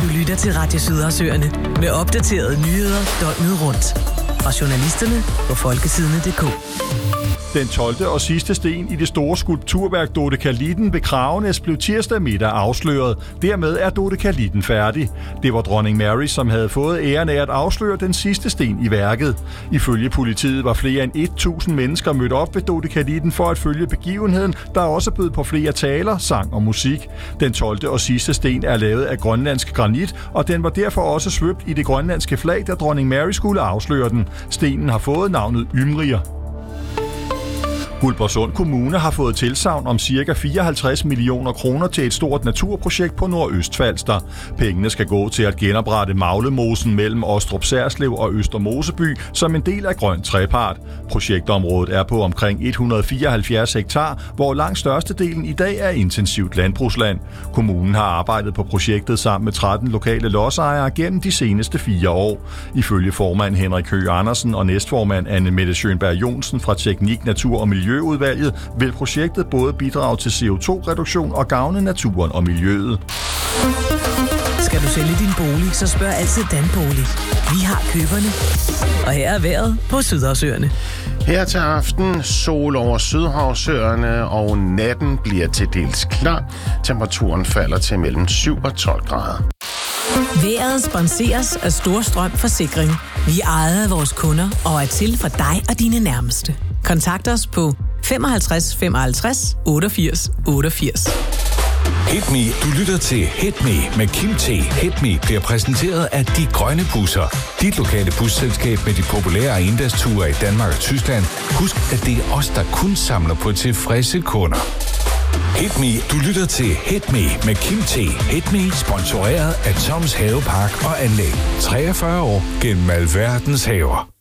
Du lytter til Radio Sydersøerne med opdaterede nyheder døgnet rundt. Fra journalisterne på folkesidene.dk. Den 12. og sidste sten i det store skulpturværk Dodekalitten ved Kragenæs blev tirsdag middag afsløret. Dermed er Dodekalitten færdig. Det var dronning Mary, som havde fået æren af at afsløre den sidste sten i værket. Ifølge politiet var flere end 1000 mennesker mødt op ved Dodekalitten for at følge begivenheden, der også bød på flere taler, sang og musik. Den 12. og sidste sten er lavet af grønlandsk granit, og den var derfor også svøbt i det grønlandske flag, da dronning Mary skulle afsløre den. Stenen har fået navnet Ymrier. Guldborgsund Kommune har fået tilsagn om ca. 54 millioner kroner til et stort naturprojekt på Nordøstfalster. Pengene skal gå til at genoprette Maglemosen mellem Ostrup Særslev og Øster Moseby som en del af Grøn Trepart. Projektområdet er på omkring 174 hektar, hvor langt størstedelen i dag er intensivt landbrugsland. Kommunen har arbejdet på projektet sammen med 13 lokale lodsejere gennem de seneste 4 år. Ifølge formand Henrik Høgh Andersen og næstformand Anne Mette Schönberg Johnsen fra Teknik, Natur og Miljøudvalget vil projektet både bidrage til CO2-reduktion og gavne naturen og miljøet. Skal du sælge din bolig, så spørg altid Danbolig. Vi har køberne. Og her er vejret på Sydersøerne. Her til aften sol over Sydhavsøerne, og natten bliver til dels klar. Temperaturen falder til mellem 7 og 12 grader. Vejret sponseres af Storstrøm Forsikring. Vi ejer vores kunder og er til for dig og dine nærmeste. Kontakt os på 55 55 88 88. Hit Me. Du lytter til Hit Me med Kim T. Hit Me bliver præsenteret af De Grønne Busser. Dit lokale busselskab med de populære endagsture i Danmark og Tyskland. Husk, at det er os, der kun samler på tilfredse kunder. Hit Me. Du lytter til Hit Me med Kim T. Hit Me sponsoreret af Toms Havepark og Anlæg. 43 år gennem alverdens haver.